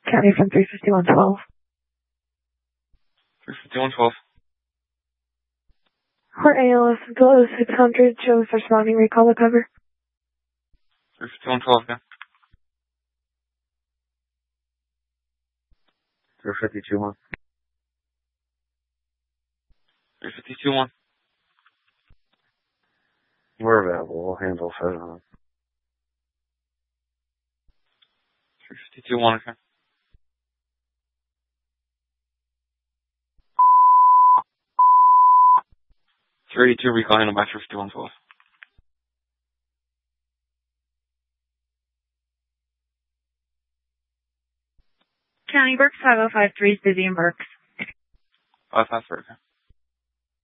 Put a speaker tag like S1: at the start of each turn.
S1: County from 35112.
S2: 35112.
S1: Port ALS below 600, shows responding, recall the cover.
S2: 35112 again.
S3: 352-1.
S2: 352-1.
S3: We're available. We'll handle 700.
S2: 352-1 again. .32 recall handle by 35112.
S1: County Berks 5053 is busy in Berks.
S2: 553, okay.